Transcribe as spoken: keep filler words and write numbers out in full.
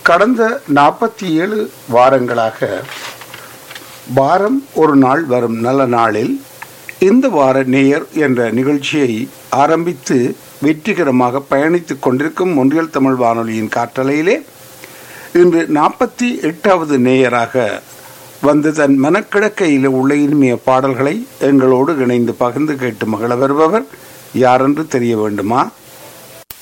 கடந்த நாற்பத்தி ஏழு வாரங்களாக வாரம் ஒரு நாள் வரும் நல்ல நாளில் இந்த வார நேயர் என்ற நிகழ்ச்சியை ஆரம்பித்து வெற்றிகரமாக பயணித்துக் கொண்டிருக்கும் ஒன்றியல் தமிழ் வானொலியின் காற்றலையிலே இன்று நாற்பத்தி எட்டாவது நேயராக வந்து தன் மனக்கிழக்கையில் உள்ள இனிமைய பாடல்களை எங்களோடு இணைந்து பகிர்ந்து கேட்டு மகள வருபவர் யாரென்று தெரிய வேண்டுமா?